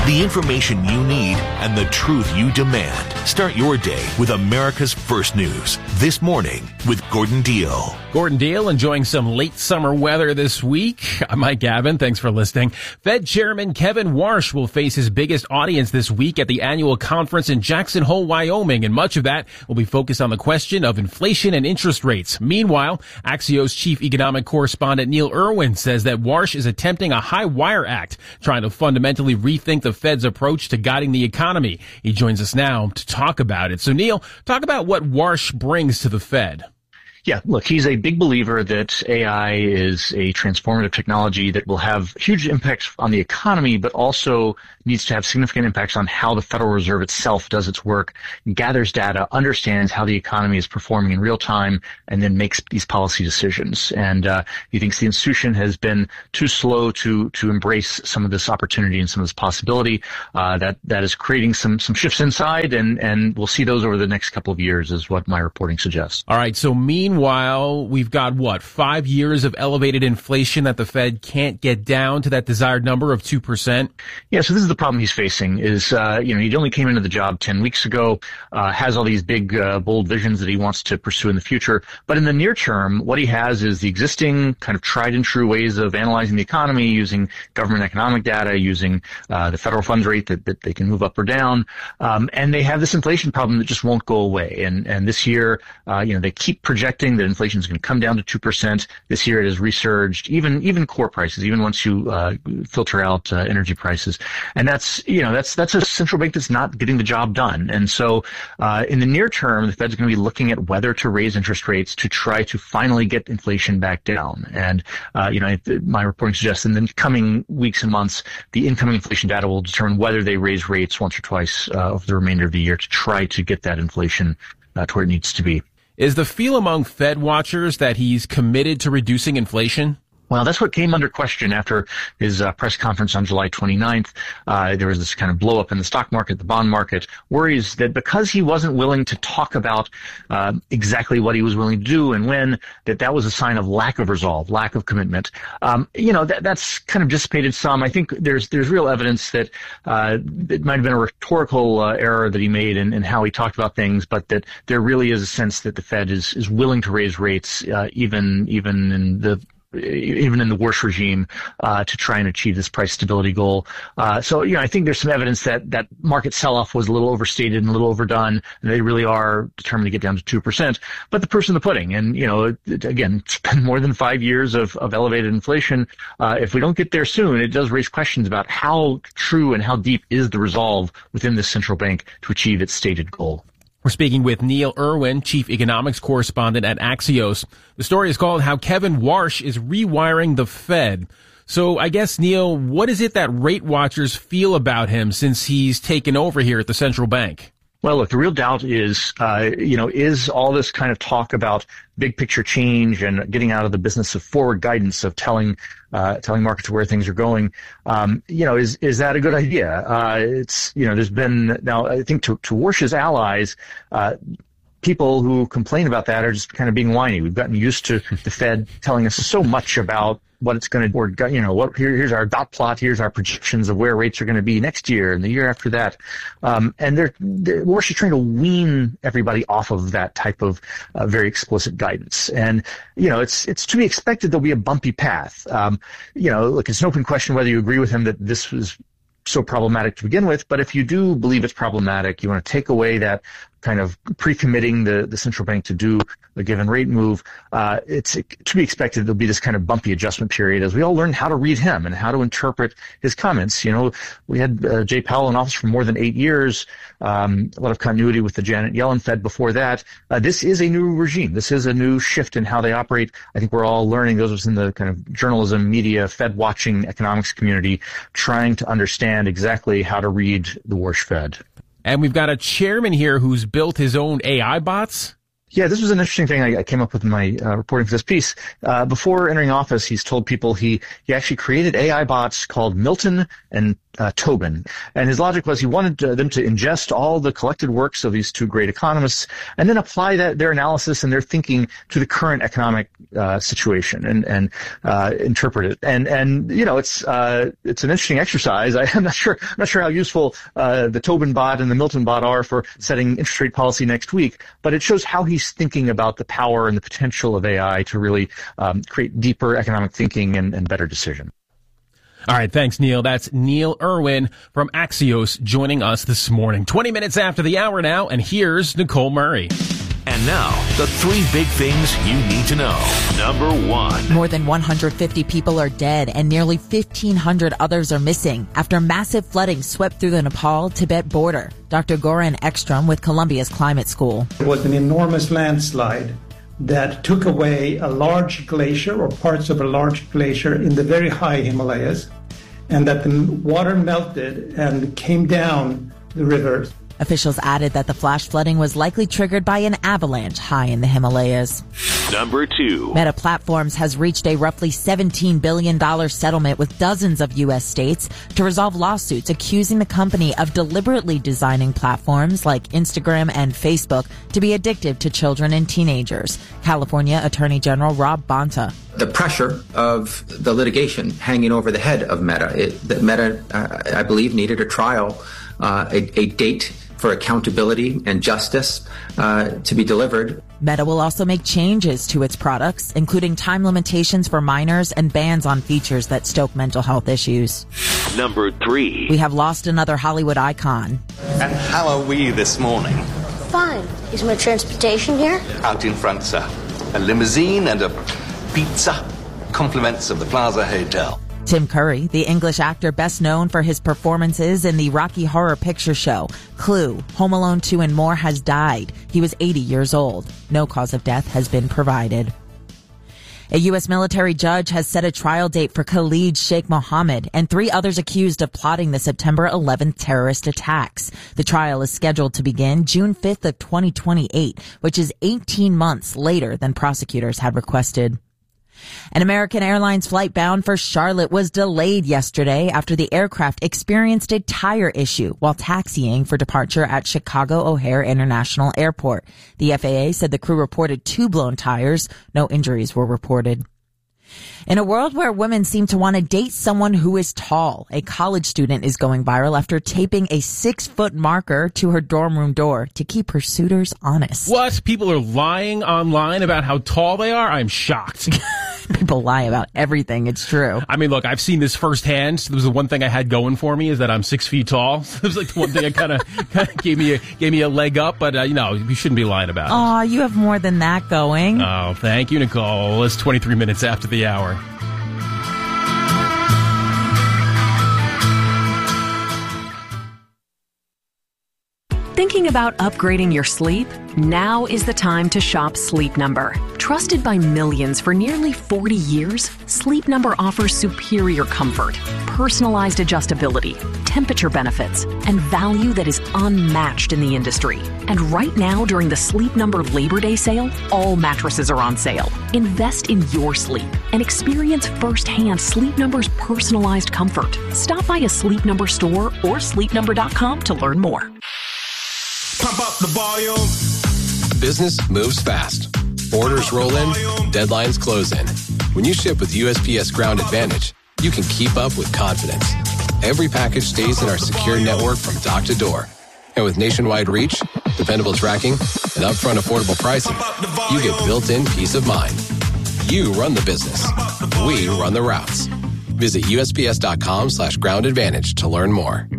The information you need and the truth you demand. Start your day with America's First News. This morning with Gordon Deal. Gordon Deal enjoying some late summer weather this week. I'm Mike Gavin. Thanks for listening. Fed Chairman Kevin Warsh will face his biggest audience this week at the annual conference in Jackson Hole, Wyoming, and much of that will be focused on the question of inflation and interest rates. Meanwhile, Axios chief economic correspondent Neil Irwin says that Warsh is attempting a high wire act, trying to fundamentally rethink the Fed's approach to guiding the economy. He joins us now to talk about it. So Neil, talk about what Warsh brings to the Fed. Yeah, look, he's a big believer that AI is a transformative technology that will have huge impacts on the economy, but also needs to have significant impacts on how the Federal Reserve itself does its work, gathers data, understands how the economy is performing in real time, and then makes these policy decisions. And he thinks the institution has been too slow to embrace some of this opportunity and some of this possibility. That is creating some shifts inside, and we'll see those over the next couple of years, is what my reporting suggests. All right, so meanwhile, we've got, 5 years of elevated inflation that the Fed can't get down to that desired number of 2%? Yeah, so this is the problem he's facing is, he only came into the job 10 weeks ago, has all these big, bold visions that he wants to pursue in the future. But in the near term, what he has is the existing kind of tried and true ways of analyzing the economy, using government economic data, using the federal funds rate that they can move up or down. And they have this inflation problem that just won't go away. And this year, they keep projecting that inflation is going to come down to 2%. This year it has resurged, even core prices, even once you filter out energy prices. And that's a central bank that's not getting the job done. And so in the near term, the Fed's going to be looking at whether to raise interest rates to try to finally get inflation back down. And my reporting suggests in the coming weeks and months, the incoming inflation data will determine whether they raise rates once or twice over the remainder of the year to try to get that inflation to where it needs to be. Is the feel among Fed watchers that he's committed to reducing inflation? Well, that's what came under question after his press conference on July 29th. There was this kind of blow up in the stock market, the bond market, worries that because he wasn't willing to talk about exactly what he was willing to do and when, that was a sign of lack of resolve, lack of commitment. That's kind of dissipated some. I think there's real evidence that it might have been a rhetorical error that he made in how he talked about things, but that there really is a sense that the Fed is willing to raise rates even in the worst regime, to try and achieve this price stability goal. So I think there's some evidence that market sell-off was a little overstated and a little overdone, and they really are determined to get down to 2%. But the proof's in the pudding. And, again, it's been more than 5 years of elevated inflation. If we don't get there soon, it does raise questions about how true and how deep is the resolve within this central bank to achieve its stated goal. We're speaking with Neil Irwin, chief economics correspondent at Axios. The story is called How Kevin Warsh is Rewiring the Fed. So I guess, Neil, what is it that rate watchers feel about him since he's taken over here at the central bank? Well, look, the real doubt is, is all this kind of talk about big picture change and getting out of the business of forward guidance of telling markets where things are going, is that a good idea? There's been now, I think to Warsh's allies, people who complain about that are just kind of being whiny. We've gotten used to the Fed telling us so much about what it's going to, here's our dot plot, here's our projections of where rates are going to be next year and the year after that. And Warsh is trying to wean everybody off of that type of very explicit guidance. And, it's to be expected there'll be a bumpy path. Look, it's an open question whether you agree with him that this was so problematic to begin with, but if you do believe it's problematic, you want to take away that kind of pre-committing the central bank to do a given rate move, it's to be expected there'll be this kind of bumpy adjustment period as we all learn how to read him and how to interpret his comments. We had Jay Powell in office for more than 8 years, a lot of continuity with the Janet Yellen Fed before that. This is a new regime. This is a new shift in how they operate. I think we're all learning, those of us in the kind of journalism, media, Fed watching economics community, trying to understand exactly how to read the Warsh Fed. And we've got a chairman here who's built his own AI bots. Yeah, this was an interesting thing I came up with in my reporting for this piece. Before entering office, he's told people he actually created AI bots called Milton and Tobin. And his logic was he wanted them to ingest all the collected works of these two great economists and then apply their analysis and their thinking to the current economic situation and interpret it. And you know, it's an interesting exercise. I'm not sure how useful the Tobin bot and the Milton bot are for setting interest rate policy next week, but it shows how he's thinking about the power and the potential of AI to really create deeper economic thinking and better decision. All right, thanks, Neil. That's Neil Irwin from Axios joining us this morning. 20 minutes after the hour now, and here's Nicole Murray. And now, the 3 big things you need to know. Number 1. More than 150 people are dead and nearly 1,500 others are missing after massive flooding swept through the Nepal-Tibet border. Dr. Goran Ekstrom with Columbia's Climate School. It was an enormous landslide that took away a large glacier or parts of a large glacier in the very high Himalayas, and that the water melted and came down the rivers. Officials added that the flash flooding was likely triggered by an avalanche high in the Himalayas. Number 2. Meta Platforms has reached a roughly $17 billion settlement with dozens of U.S. states to resolve lawsuits accusing the company of deliberately designing platforms like Instagram and Facebook to be addictive to children and teenagers. California Attorney General Rob Bonta. The pressure of the litigation hanging over the head of Meta. Meta, I believe, needed a trial, a date for accountability and justice to be delivered. Meta will also make changes to its products, including time limitations for minors and bans on features that stoke mental health issues. Number 3. We have lost another Hollywood icon. And how are we this morning? Fine. Is my transportation here? Out in front, sir. A limousine and a pizza. Compliments of the Plaza Hotel. Tim Curry, the English actor best known for his performances in the Rocky Horror Picture Show, Clue, Home Alone 2 and more, has died. He was 80 years old. No cause of death has been provided. A U.S. military judge has set a trial date for Khalid Sheikh Mohammed and 3 others accused of plotting the September 11th terrorist attacks. The trial is scheduled to begin June 5th of 2028, which is 18 months later than prosecutors had requested. An American Airlines flight bound for Charlotte was delayed yesterday after the aircraft experienced a tire issue while taxiing for departure at Chicago O'Hare International Airport. The FAA said the crew reported 2 blown tires. No injuries were reported. In a world where women seem to want to date someone who is tall, a college student is going viral after taping a 6-foot marker to her dorm room door to keep her suitors honest. What? People are lying online about how tall they are? I'm shocked. People lie about everything. It's true. I mean, look, I've seen this firsthand. It was the one thing I had going for me is that I'm 6 feet tall. It was like the one thing that kind of gave me a leg up. But you shouldn't be lying about it. Aw, you have more than that going. Oh, thank you, Nicole. It's 23 minutes after the hour. Thinking about upgrading your sleep? Now is the time to shop Sleep Number. Trusted by millions for nearly 40 years, Sleep Number offers superior comfort, personalized adjustability, temperature benefits, and value that is unmatched in the industry. And right now, during the Sleep Number Labor Day sale, all mattresses are on sale. Invest in your sleep and experience firsthand Sleep Number's personalized comfort. Stop by a Sleep Number store or sleepnumber.com to learn more. Pump up the volume. Business moves fast. Orders roll in, deadlines close in. When you ship with USPS Ground Advantage, you can keep up with confidence. Every package stays in our secure network from dock to door. And with nationwide reach, dependable tracking, and upfront affordable pricing, you get built-in peace of mind. You run the business. We run the routes. Visit USPS.com/Ground Advantage to learn more.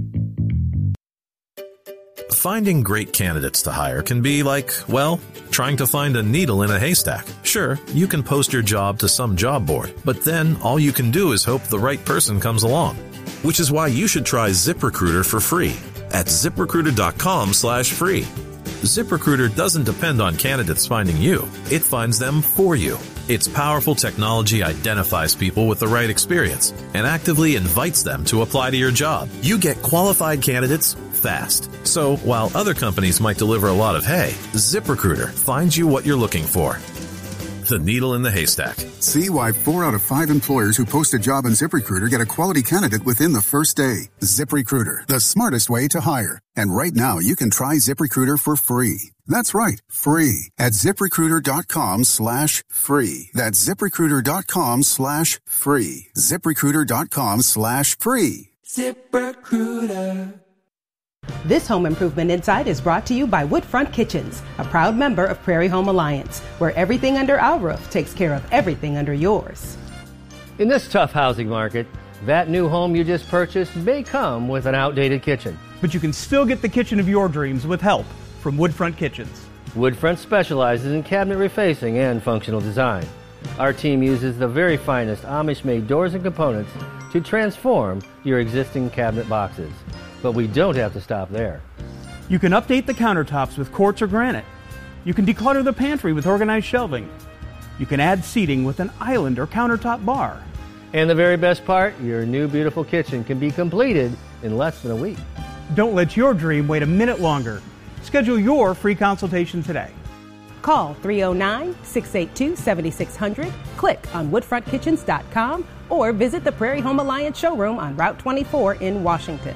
Finding great candidates to hire can be like, well, trying to find a needle in a haystack. Sure, you can post your job to some job board, but then all you can do is hope the right person comes along. Which is why you should try ZipRecruiter for free at ZipRecruiter.com/free. ZipRecruiter doesn't depend on candidates finding you. It finds them for you. Its powerful technology identifies people with the right experience and actively invites them to apply to your job. You get qualified candidates fast. So while other companies might deliver a lot of hay, ZipRecruiter finds you what you're looking for. The needle in the haystack. See why 4 out of 5 employers who post a job on ZipRecruiter get a quality candidate within the first day. ZipRecruiter, the smartest way to hire. And right now, you can try ZipRecruiter for free. That's right, free at ZipRecruiter.com/free. That's ZipRecruiter.com/free. ZipRecruiter.com/free. ZipRecruiter. This Home Improvement Insight is brought to you by Woodfront Kitchens, a proud member of Prairie Home Alliance, where everything under our roof takes care of everything under yours. In this tough housing market, that new home you just purchased may come with an outdated kitchen. But you can still get the kitchen of your dreams with help from Woodfront Kitchens. Woodfront specializes in cabinet refacing and functional design. Our team uses the very finest Amish-made doors and components to transform your existing cabinet boxes. But we don't have to stop there. You can update the countertops with quartz or granite. You can declutter the pantry with organized shelving. You can add seating with an island or countertop bar. And the very best part, your new beautiful kitchen can be completed in less than a week. Don't let your dream wait a minute longer. Schedule your free consultation today. Call 309-682-7600, click on woodfrontkitchens.com, or visit the Prairie Home Alliance showroom on Route 24 in Washington.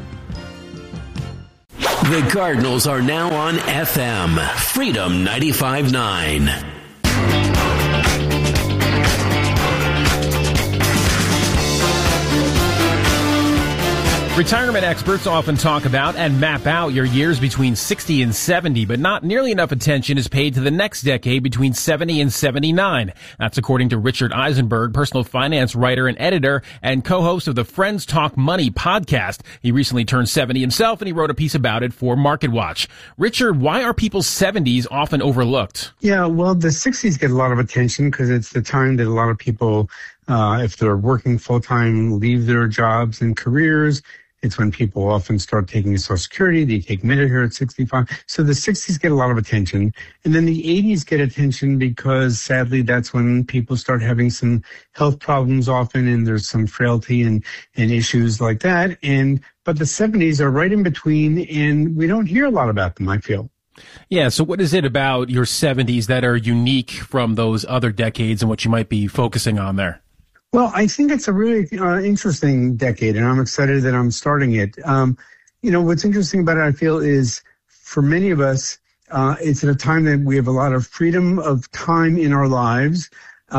The Cardinals are now on FM, Freedom 95.9. Retirement experts often talk about and map out your years between 60 and 70, but not nearly enough attention is paid to the next decade between 70 and 79. That's according to Richard Eisenberg, personal finance writer and editor and co-host of the Friends Talk Money podcast. He recently turned 70 himself, and he wrote a piece about it for MarketWatch. Richard, why are people's 70s often overlooked? Yeah, well, the 60s get a lot of attention because it's the time that a lot of people, if they're working full-time, leave their jobs and careers. It's when people often start taking Social Security. They take Medicare at 65. So the 60s get a lot of attention. And then the 80s get attention because, sadly, that's when people start having some health problems often, and there's some frailty and issues like that. But the 70s are right in between, and we don't hear a lot about them, I feel. Yeah, so what is it about your 70s that are unique from those other decades and what you might be focusing on there? Well, I think it's a really interesting decade, and I'm excited that I'm starting it. What's interesting about it, I feel, is for many of us, it's at a time that we have a lot of freedom of time in our lives.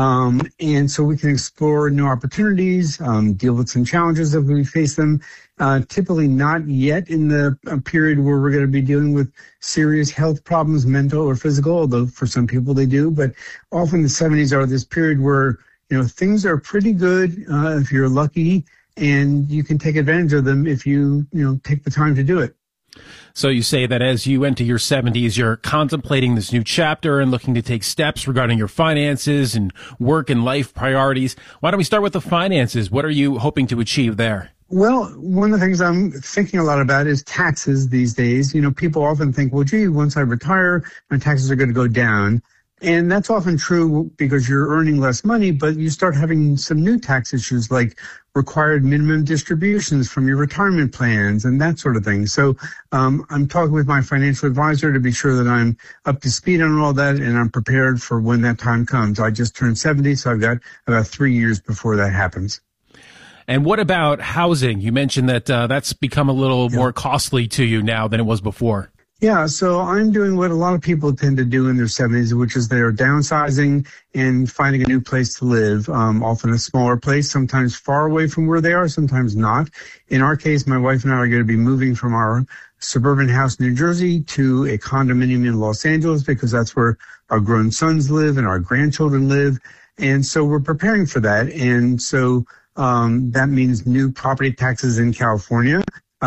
And so we can explore new opportunities, deal with some challenges as we face them. Typically not yet in the period where we're going to be dealing with serious health problems, mental or physical, although for some people they do. But often the 70s are this period where things are pretty good if you're lucky, and you can take advantage of them if you take the time to do it. So you say that as you enter your 70s, you're contemplating this new chapter and looking to take steps regarding your finances and work and life priorities. Why don't we start with the finances? What are you hoping to achieve there? Well, one of the things I'm thinking a lot about is taxes these days. People often think, well, gee, once I retire, my taxes are going to go down. And that's often true because you're earning less money, but you start having some new tax issues like required minimum distributions from your retirement plans and that sort of thing. So I'm talking with my financial advisor to be sure that I'm up to speed on all that and I'm prepared for when that time comes. I just turned 70, so I've got about 3 years before that happens. And what about housing? You mentioned that that's become a little more costly to you now than it was before. Yeah, so I'm doing what a lot of people tend to do in their 70s, which is they're downsizing and finding a new place to live, often a smaller place, sometimes far away from where they are, sometimes not. In our case, my wife and I are going to be moving from our suburban house in New Jersey to a condominium in Los Angeles because that's where our grown sons live and our grandchildren live. And so we're preparing for that. And so that means new property taxes in California.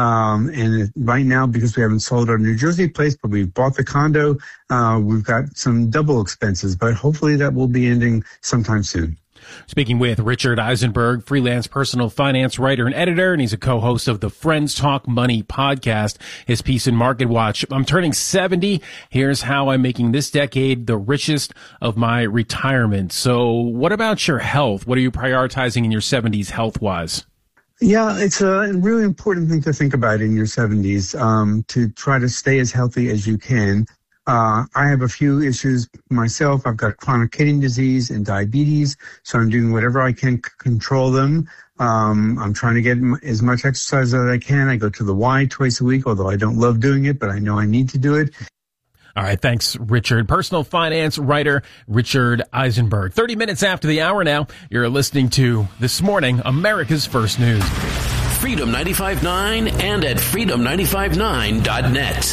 And right now, because we haven't sold our New Jersey place, but we've bought the condo, we've got some double expenses, but hopefully that will be ending sometime soon. Speaking with Richard Eisenberg, freelance personal finance writer and editor, and he's a co-host of the Friends Talk Money podcast. His piece in MarketWatch, I'm turning 70. Here's how I'm making this decade the richest of my retirement. So what about your health? What are you prioritizing in your 70s health-wise? Yeah, it's a really important thing to think about in your 70s, to try to stay as healthy as you can. I have a few issues myself. I've got chronic kidney disease and diabetes, so I'm doing whatever I can to control them. I'm trying to get as much exercise as I can. I go to the Y twice a week, although I don't love doing it, but I know I need to do it. All right, thanks, Richard. Personal finance writer Richard Eisenberg. 30 minutes after the hour now, you're listening to This Morning, America's First News. Freedom 95.9 and at freedom959.net.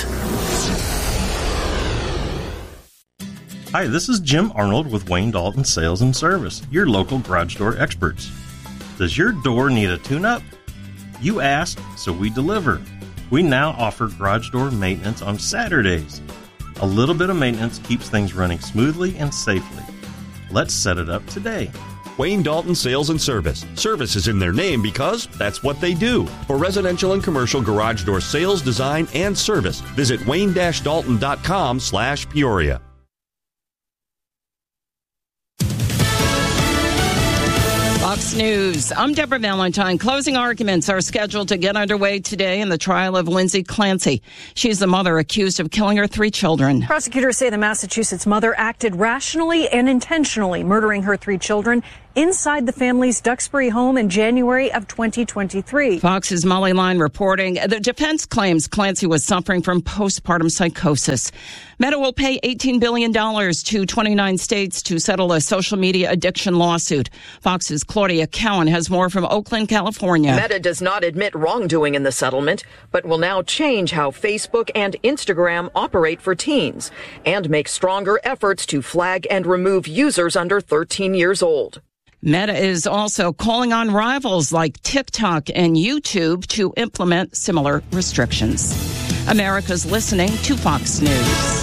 Hi, this is Jim Arnold with Wayne Dalton Sales and Service, your local garage door experts. Does your door need a tune-up? You asked, so we deliver. We now offer garage door maintenance on Saturdays. A little bit of maintenance keeps things running smoothly and safely. Let's set it up today. Wayne Dalton Sales and Service. Service is in their name because that's what they do. For residential and commercial garage door sales, design, and service, visit wayne-dalton.com/Peoria. Fox News. I'm Deborah Valentine. Closing arguments are scheduled to get underway today in the trial of Lindsay Clancy. She's the mother accused of killing her 3 children. Prosecutors say the Massachusetts mother acted rationally and intentionally, murdering her 3 children inside the family's Duxbury home in January of 2023. Fox's Molly Line reporting the defense claims Clancy was suffering from postpartum psychosis. Meta will pay $18 billion to 29 states to settle a social media addiction lawsuit. Fox's Claudia Cowan has more from Oakland, California. Meta does not admit wrongdoing in the settlement, but will now change how Facebook and Instagram operate for teens and make stronger efforts to flag and remove users under 13 years old. Meta is also calling on rivals like TikTok and YouTube to implement similar restrictions. America's listening to Fox News.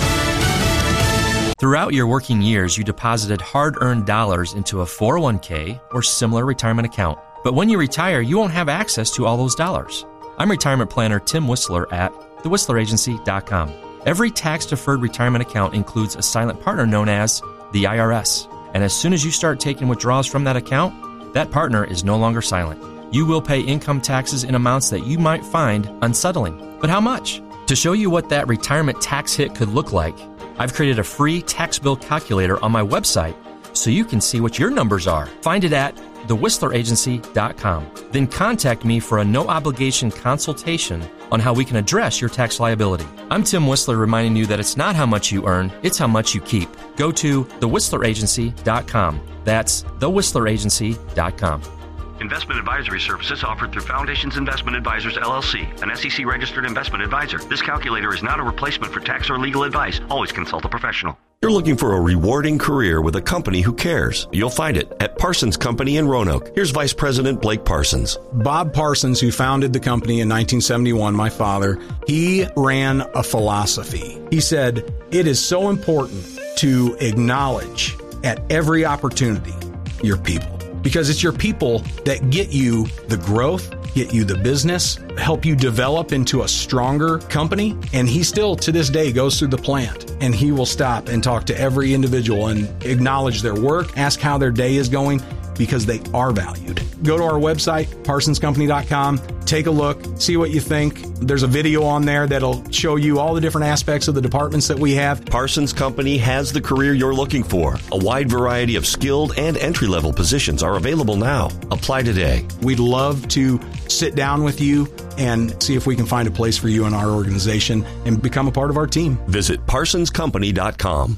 Throughout your working years, you deposited hard-earned dollars into a 401k or similar retirement account. But when you retire, you won't have access to all those dollars. I'm retirement planner Tim Whistler at thewhistleраgency.com. Every tax-deferred retirement account includes a silent partner known as the IRS. And as soon as you start taking withdrawals from that account, that partner is no longer silent. You will pay income taxes in amounts that you might find unsettling. But how much? To show you what that retirement tax hit could look like, I've created a free tax bill calculator on my website so you can see what your numbers are. Find it at thewhistleраgency.com. Then contact me for a no-obligation consultation on how we can address your tax liability. I'm Tim Whistler reminding you that it's not how much you earn, it's how much you keep. Go to thewhistleраgency.com. That's thewhistleраgency.com. Investment advisory services offered through Foundations Investment Advisors, LLC, an SEC-registered investment advisor. This calculator is not a replacement for tax or legal advice. Always consult a professional. You're looking for a rewarding career with a company who cares. You'll find it at Parsons Company in Roanoke. Here's Vice President Blake Parsons. Bob Parsons, who founded the company in 1971, my father, he ran a philosophy. He said, it is so important to acknowledge at every opportunity your people. Because it's your people that get you the growth, get you the business, help you develop into a stronger company. And he still, to this day, goes through the plant and he will stop and talk to every individual and acknowledge their work, ask how their day is going, because they are valued. Go to our website, parsonscompany.com, take a look, see what you think. There's a video on there that'll show you all the different aspects of the departments that we have. Parsons Company has the career you're looking for. A wide variety of skilled and entry-level positions are available now. Apply today. We'd love to sit down with you and see if we can find a place for you in our organization and become a part of our team. Visit parsonscompany.com.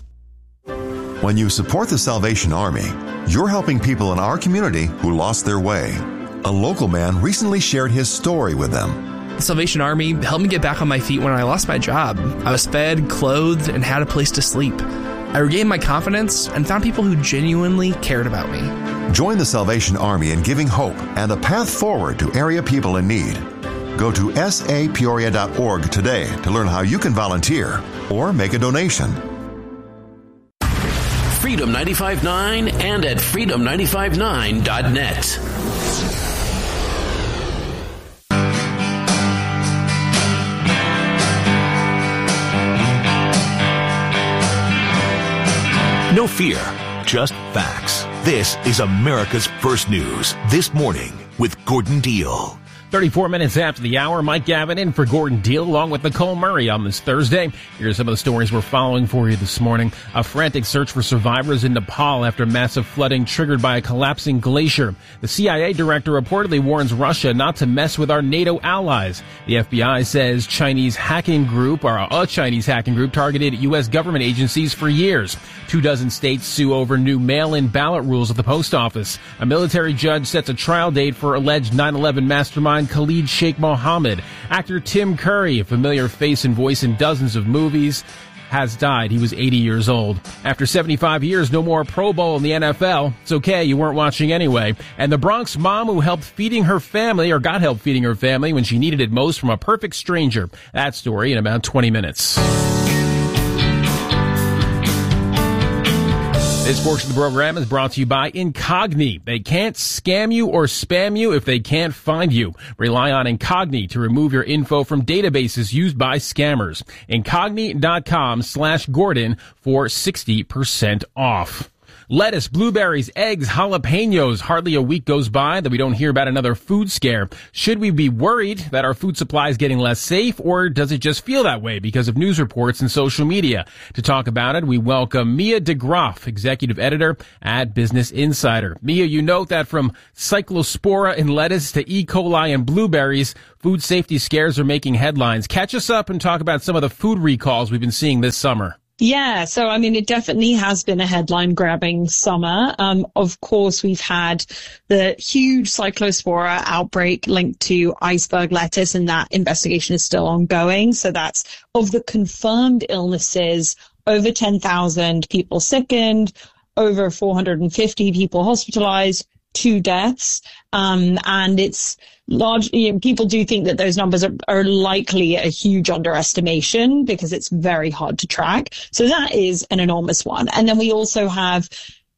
When you support the Salvation Army, you're helping people in our community who lost their way. A local man recently shared his story with them. The Salvation Army helped me get back on my feet when I lost my job. I was fed, clothed, and had a place to sleep. I regained my confidence and found people who genuinely cared about me. Join the Salvation Army in giving hope and a path forward to area people in need. Go to sapeoria.org today to learn how you can volunteer or make a donation. Freedom 95.9 and at freedom959.net. No fear, just facts. This is America's First News, This Morning with Gordon Deal. 34 minutes after the hour, Mike Gavin in for Gordon Deal along with Nicole Murray on this Thursday. Here's some of the stories we're following for you this morning. A frantic search for survivors in Nepal after massive flooding triggered by a collapsing glacier. The CIA director reportedly warns Russia not to mess with our NATO allies. The FBI says a Chinese hacking group targeted U.S. government agencies for years. 24 states sue over new mail-in ballot rules at the post office. A military judge sets a trial date for alleged 9/11 mastermind Khalid Sheikh Mohammed. Actor Tim Curry, a familiar face and voice in dozens of movies, has died. He was 80 years old. After 75 years, no more Pro Bowl in the NFL. It's okay, you weren't watching anyway. And the Bronx mom who got help feeding her family when she needed it most from a perfect stranger. That story in about 20 minutes. This portion of the program is brought to you by Incogni. They can't scam you or spam you if they can't find you. Rely on Incogni to remove your info from databases used by scammers. Incogni.com/Gordon for 60% off. Lettuce, blueberries, eggs, jalapenos. Hardly a week goes by that we don't hear about another food scare. Should we be worried that our food supply is getting less safe, or does it just feel that way because of news reports and social media? To talk about it, we welcome Mia DeGroff, executive editor at Business Insider. Mia, you note that from cyclospora in lettuce to E. coli in blueberries, food safety scares are making headlines. Catch us up and talk about some of the food recalls we've been seeing this summer. Yeah, so I mean, it definitely has been a headline-grabbing summer. Of course, we've had the huge cyclospora outbreak linked to iceberg lettuce, and that investigation is still ongoing. So that's of the confirmed illnesses, over 10,000 people sickened, over 450 people hospitalized, 2 deaths. And it's large. People do think that those numbers are likely a huge underestimation because it's very hard to track. So that is an enormous one. And then we also have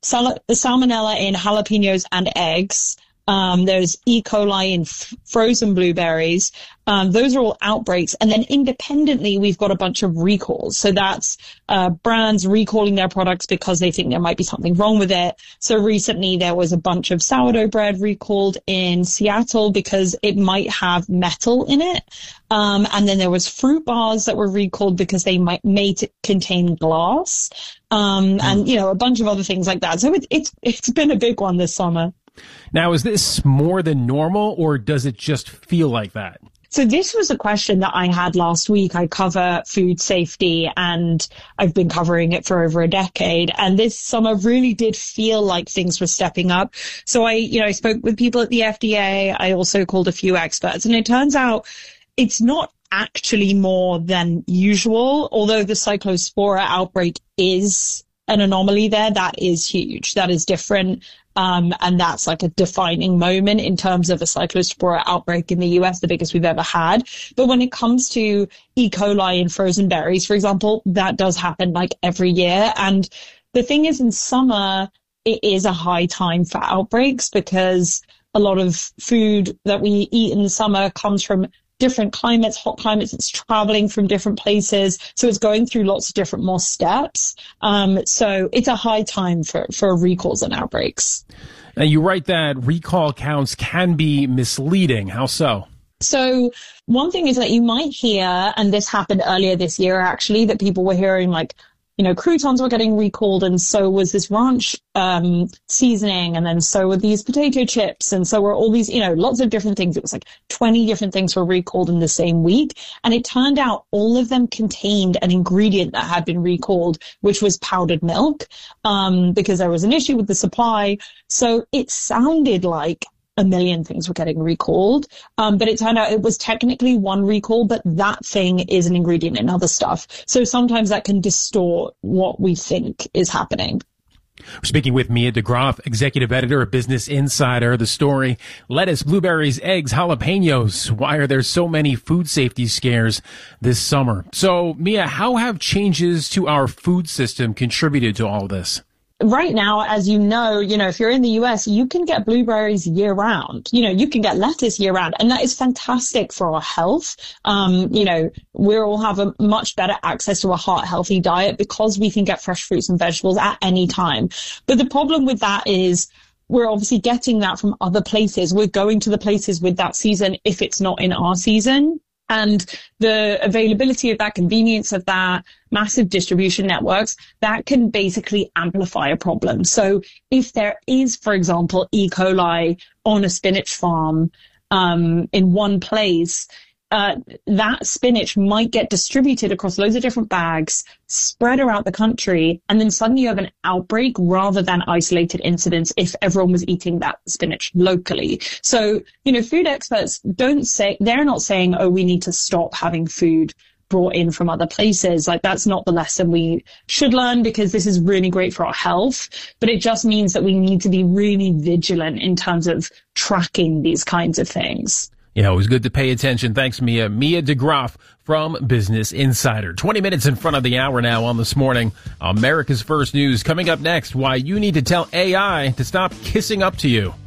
salmonella in jalapenos and eggs. There's E. coli in frozen blueberries. Those are all outbreaks. And then independently, we've got a bunch of recalls. So that's brands recalling their products because they think there might be something wrong with it. So recently, there was a bunch of sourdough bread recalled in Seattle because it might have metal in it. And then there was fruit bars that were recalled because they may contain glass. And, a bunch of other things like that. So it's been a big one this summer. Now, is this more than normal, or does it just feel like that? So this was a question that I had last week. I cover food safety, and I've been covering it for over a decade. And this summer really did feel like things were stepping up. So I spoke with people at the FDA. I also called a few experts, and it turns out it's not actually more than usual, although the cyclospora outbreak is an anomaly there. That is huge. That is different. And that's like a defining moment in terms of a cyclospora outbreak in the US, the biggest we've ever had. But when it comes to E. coli in frozen berries, for example, that does happen like every year. And the thing is, in summer, it is a high time for outbreaks because a lot of food that we eat in the summer comes from different climates, hot climates. It's traveling from different places. So it's going through lots of different more steps. So it's a high time for recalls and outbreaks. Now, you write that recall counts can be misleading. How so? So one thing is that you might hear, and this happened earlier this year, actually, that people were hearing like, croutons were getting recalled, and so was this ranch seasoning, and then so were these potato chips, and so were all these, lots of different things. It was like 20 different things were recalled in the same week. And it turned out all of them contained an ingredient that had been recalled, which was powdered milk, because there was an issue with the supply. So it sounded like a million things were getting recalled. But it turned out it was technically one recall, but that thing is an ingredient in other stuff. So sometimes that can distort what we think is happening. We're speaking with Mia DeGroff, executive editor of Business Insider. The story, lettuce, blueberries, eggs, jalapenos. Why are there so many food safety scares this summer? So, Mia, how have changes to our food system contributed to all this? Right now, as you know, if you're in the US, you can get blueberries year round. You can get lettuce year round, and that is fantastic for our health. We all have a much better access to a heart healthy diet because we can get fresh fruits and vegetables at any time. But the problem with that is we're obviously getting that from other places. We're going to the places with that season if it's not in our season. And the availability of that, convenience of that, massive distribution networks, that can basically amplify a problem. So if there is, for example, E. coli on a spinach farm in one place, that spinach might get distributed across loads of different bags, spread around the country, and then suddenly you have an outbreak rather than isolated incidents if everyone was eating that spinach locally. So, food experts they're not saying, oh, we need to stop having food brought in from other places. Like, that's not the lesson we should learn, because this is really great for our health, but it just means that we need to be really vigilant in terms of tracking these kinds of things. Yeah, it was good to pay attention. Thanks, Mia. Mia DeGroff from Business Insider. 20 minutes in front of the hour now on This Morning. America's First News. Coming up next, why you need to tell AI to stop kissing up to you.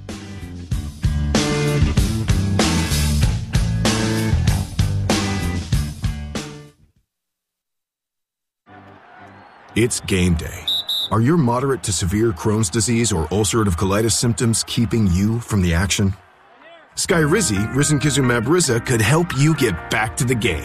It's game day. Are your moderate to severe Crohn's disease or ulcerative colitis symptoms keeping you from the action? Skyrizi, risankizumab Riza, could help you get back to the game.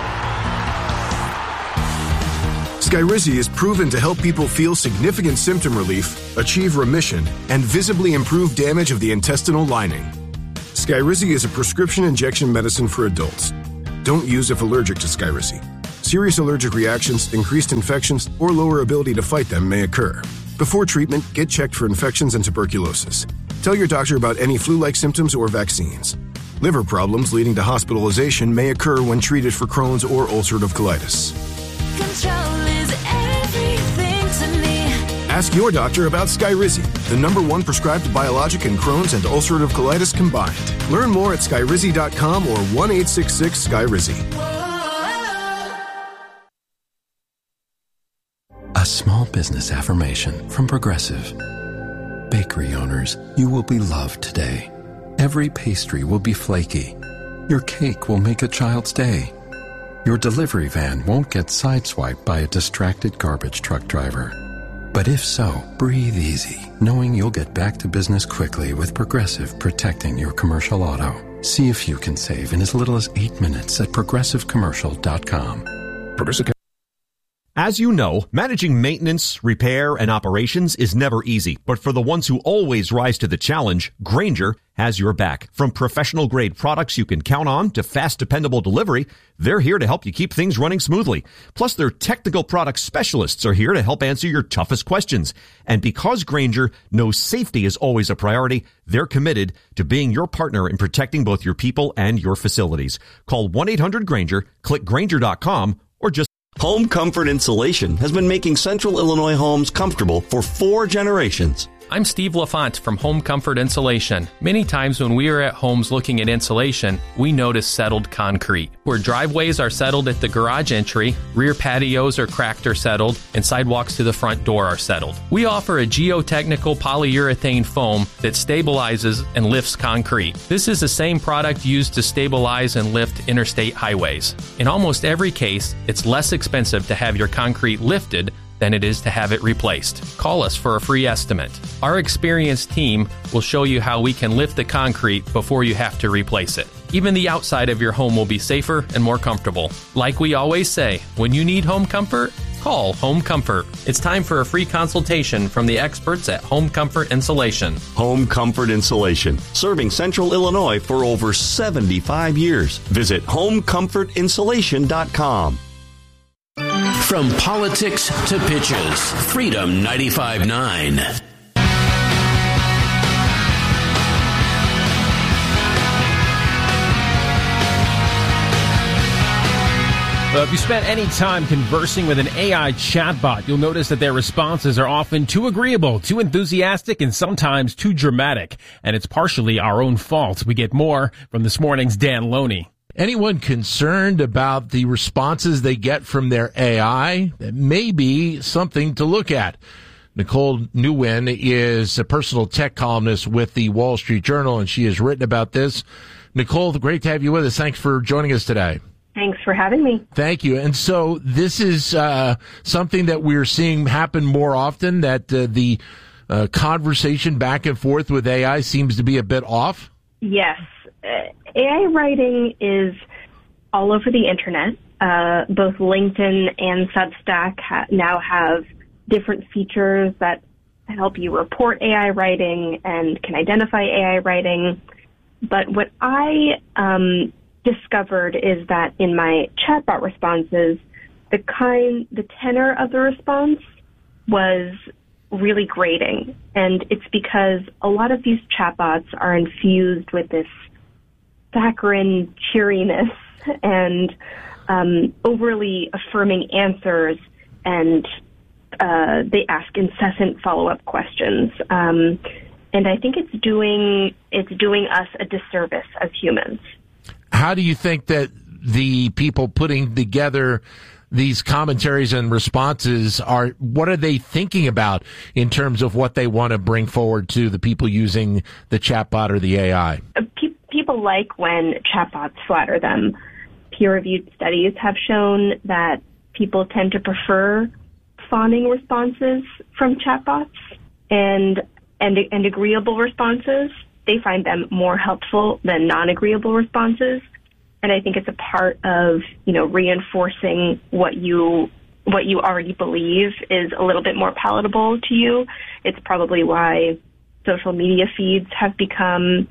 Skyrizi is proven to help people feel significant symptom relief, achieve remission, and visibly improve damage of the intestinal lining. Skyrizi is a prescription injection medicine for adults. Don't use if allergic to Skyrizi. Serious allergic reactions, increased infections, or lower ability to fight them may occur. Before treatment, get checked for infections and tuberculosis. Tell your doctor about any flu-like symptoms or vaccines. Liver problems leading to hospitalization may occur when treated for Crohn's or ulcerative colitis. Control is everything to me. Ask your doctor about Skyrizi, the #1 prescribed biologic in Crohn's and ulcerative colitis combined. Learn more at skyrizi.com or 1-866-SKYRIZI. A small business affirmation from Progressive. Bakery owners, you will be loved today. Every pastry will be flaky. Your cake will make a child's day. Your delivery van won't get sideswiped by a distracted garbage truck driver. But if so, breathe easy, knowing you'll get back to business quickly with Progressive protecting your commercial auto. See if you can save in as little as 8 minutes at progressivecommercial.com. Progressive. As you know, managing maintenance, repair, and operations is never easy. But for the ones who always rise to the challenge, Grainger has your back. From professional-grade products you can count on to fast, dependable delivery, they're here to help you keep things running smoothly. Plus, their technical product specialists are here to help answer your toughest questions. And because Grainger knows safety is always a priority, they're committed to being your partner in protecting both your people and your facilities. Call 1-800-GRAINGER, click Grainger.com, or just Home Comfort Insulation has been making Central Illinois homes comfortable for 4 generations. I'm Steve LaFont from Home Comfort Insulation. Many times when we are at homes looking at insulation, we notice settled concrete. Where driveways are settled at the garage entry, rear patios are cracked or settled, and sidewalks to the front door are settled. We offer a geotechnical polyurethane foam that stabilizes and lifts concrete. This is the same product used to stabilize and lift interstate highways. In almost every case, it's less expensive to have your concrete lifted than it is to have it replaced. Call us for a free estimate. Our experienced team will show you how we can lift the concrete before you have to replace it. Even the outside of your home will be safer and more comfortable. Like we always say, when you need home comfort, call Home Comfort. It's time for a free consultation from the experts at Home Comfort Insulation. Home Comfort Insulation, serving Central Illinois for over 75 years. Visit homecomfortinsulation.com. From politics to pitches, Freedom 95.9. If you spent any time conversing with an AI chatbot, you'll notice that their responses are often too agreeable, too enthusiastic, and sometimes too dramatic. And it's partially our own fault. We get more from this morning's Dan Loney. Anyone concerned about the responses they get from their AI, that may be something to look at. Nicole Nguyen is a personal tech columnist with the Wall Street Journal, and she has written about this. Nicole, great to have you with us. Thanks for joining us today. Thanks for having me. Thank you. And so this is something that we're seeing happen more often, that the conversation back and forth with AI seems to be a bit off? Yes. AI writing is all over the internet. Both LinkedIn and Substack now have different features that help you report AI writing and can identify AI writing. But what I discovered is that in my chatbot responses, the tenor of the response was really grating. And it's because a lot of these chatbots are infused with this saccharine cheeriness and overly affirming answers, and they ask incessant follow-up questions. And I think it's doing us a disservice as humans. How do you think that the people putting together these commentaries and responses what are they thinking about in terms of what they want to bring forward to the people using the chatbot or the AI? People like when chatbots flatter them. Peer-reviewed studies have shown that people tend to prefer fawning responses from chatbots and agreeable responses. They find them more helpful than non-agreeable responses. And I think it's a part of, reinforcing what you already believe is a little bit more palatable to you. It's probably why social media feeds have become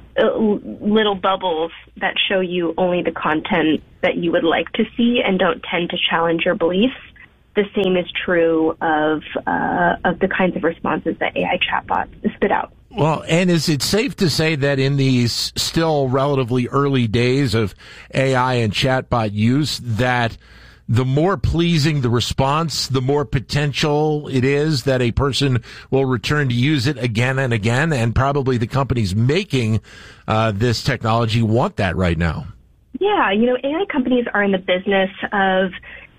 little bubbles that show you only the content that you would like to see and don't tend to challenge your beliefs. The same is true of the kinds of responses that AI chatbots spit out. Well, and is it safe to say that in these still relatively early days of AI and chatbot use, that the more pleasing the response, the more potential it is that a person will return to use it again and again, and probably the companies making this technology want that right now? Yeah, AI companies are in the business of,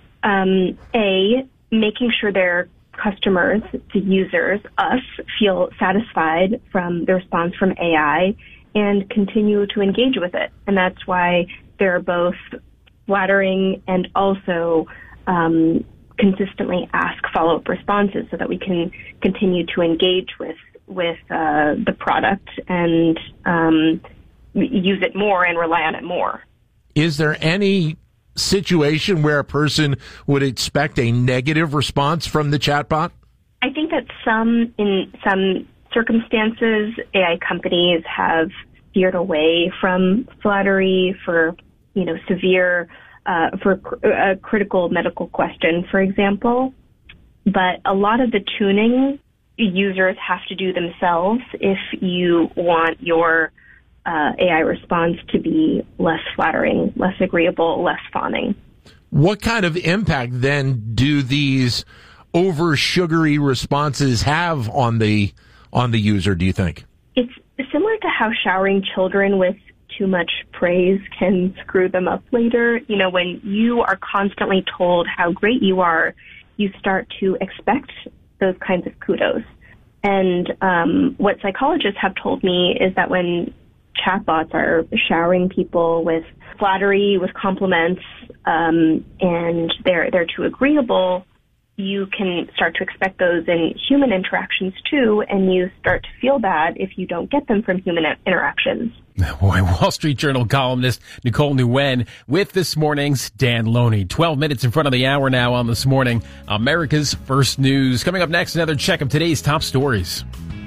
making sure their customers, the users, us, feel satisfied from the response from AI and continue to engage with it. And that's why they're both flattering and also consistently ask follow-up responses so that we can continue to engage with the product and use it more and rely on it more. Is there any situation where a person would expect a negative response from the chatbot? I think that in some circumstances, AI companies have steered away from flattery for, severe, for a critical medical question, for example. But a lot of the tuning users have to do themselves if you want your AI response to be less flattering, less agreeable, less fawning. What kind of impact then do these over sugary responses have on the user, do you think? It's similar to how showering children with too much praise can screw them up later. When you are constantly told how great you are, you start to expect those kinds of kudos. And what psychologists have told me is that when chatbots are showering people with flattery, with compliments, and they're too agreeable, you can start to expect those in human interactions too, and you start to feel bad if you don't get them from human interactions. Boy, Wall Street Journal columnist Nicole Nguyen with this morning's Dan Loney. 12 minutes in front of the hour now on This Morning, America's First News. Coming up next, another check of today's top stories.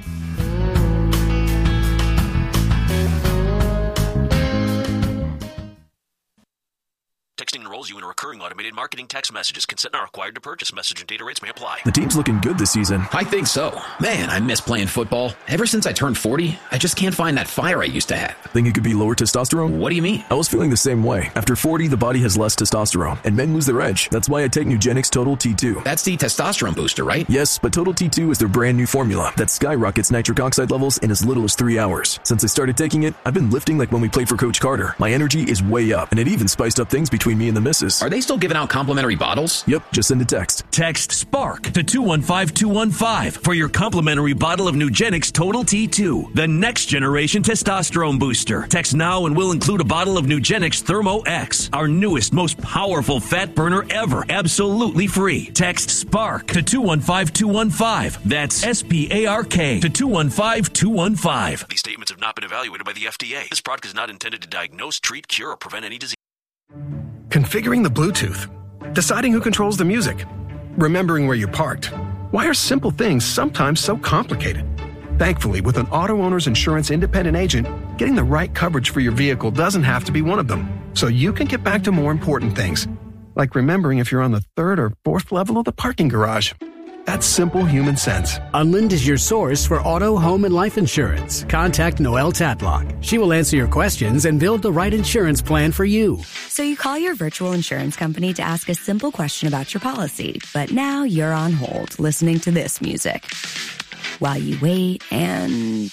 Texting enrolls you in a recurring automated marketing text messages. Consent not required to purchase. Message and data rates may apply. The team's looking good this season. I think so. Man, I miss playing football. Ever since I turned 40, I just can't find that fire I used to have. Think it could be lower testosterone? What do you mean? I was feeling the same way. After 40, the body has less testosterone, and men lose their edge. That's why I take Nugenix Total T2. That's the testosterone booster, right? Yes, but Total T2 is their brand new formula that skyrockets nitric oxide levels in as little as 3 hours. Since I started taking it, I've been lifting like when we played for Coach Carter. My energy is way up, and it even spiced up things between me me and the missus. Are they still giving out complimentary bottles? Yep, just send a text. Text SPARK to 215215 for your complimentary bottle of Nugenix Total T2, the next generation testosterone booster. Text now and we'll include a bottle of Nugenix Thermo X, our newest, most powerful fat burner ever, absolutely free. Text SPARK to 215215. That's SPARK to 215215. These statements have not been evaluated by the FDA. This product is not intended to diagnose, treat, cure, or prevent any disease. Configuring the Bluetooth. Deciding who controls the music. Remembering where you parked. Why are simple things sometimes so complicated? Thankfully, with an auto owner's insurance independent agent, getting the right coverage for your vehicle doesn't have to be one of them. So you can get back to more important things, like remembering if you're on the 3rd or 4th level of the parking garage. That's simple human sense. Unlind is your source for auto, home, and life insurance. Contact Noelle Tatlock. She will answer your questions and build the right insurance plan for you. So you call your virtual insurance company to ask a simple question about your policy, but now you're on hold listening to this music. While you wait and...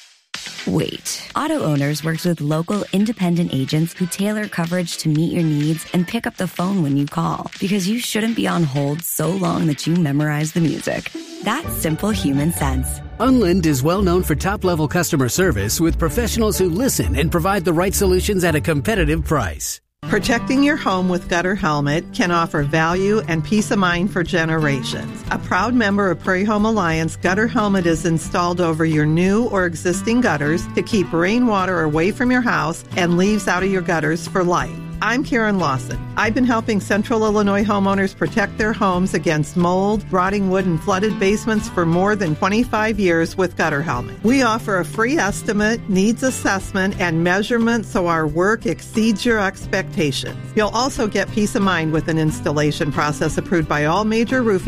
wait. Auto Owners works with local independent agents who tailor coverage to meet your needs and pick up the phone when you call, because you shouldn't be on hold so long that you memorize the music. That's simple human sense. Unlind is well known for top-level customer service with professionals who listen and provide the right solutions at a competitive price. Protecting your home with Gutter Helmet can offer value and peace of mind for generations. A proud member of Prairie Home Alliance, Gutter Helmet is installed over your new or existing gutters to keep rainwater away from your house and leaves out of your gutters for life. I'm Karen Lawson. I've been helping Central Illinois homeowners protect their homes against mold, rotting wood, and flooded basements for more than 25 years with Gutter Helmet. We offer a free estimate, needs assessment, and measurement so our work exceeds your expectations. You'll also get peace of mind with an installation process approved by all major roofing